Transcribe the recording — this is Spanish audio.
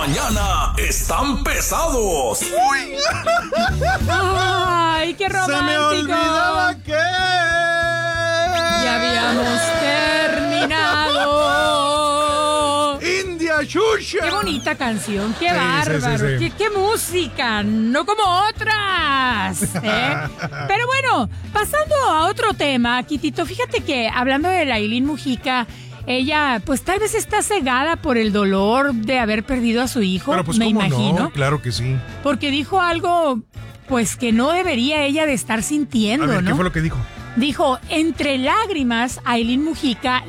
mañana están pesados. ¡Ay, qué romántico! Se me olvidaba que ya habíamos terminado. India Xuxa. Qué bonita canción, qué Sí, bárbaro, sí. Qué música, no como otras. Pero bueno, pasando a otro tema, Quitito, fíjate que hablando de Lailín Mujica, ella pues tal vez está cegada por el dolor de haber perdido a su hijo, Pero pues me cómo imagino. no, claro que sí. Porque dijo algo pues que no debería ella de estar sintiendo, A ver, ¿no? ¿qué fue lo que dijo? Dijo, entre lágrimas, Ailín Mujica